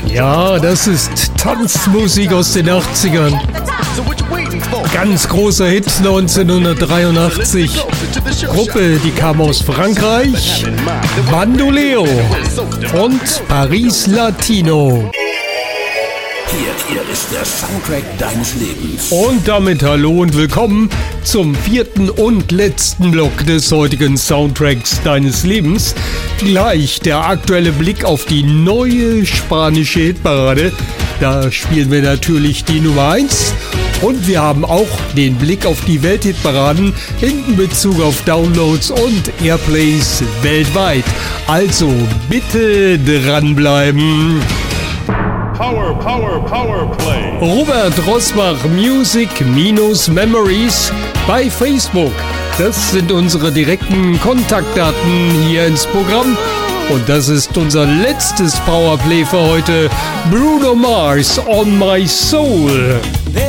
Ja, das ist Tanzmusik aus den 80ern. Ganz großer Hit 1983. Gruppe, die kam aus Frankreich. Bandoleo und Paris Latino. Hier ist der Soundtrack deines Lebens. Und damit hallo und willkommen zum vierten und letzten Block des heutigen Soundtracks deines Lebens. Gleich der aktuelle Blick auf die neue spanische Hitparade. Da spielen wir natürlich die Nummer 1. Und wir haben auch den Blick auf die Welthitparaden in Bezug auf Downloads und Airplays weltweit. Also bitte dranbleiben. Power Play. Robert Rosbach Music-Memories bei Facebook. Das sind unsere direkten Kontaktdaten hier ins Programm. Und das ist unser letztes Powerplay für heute. Bruno Mars, On My Soul.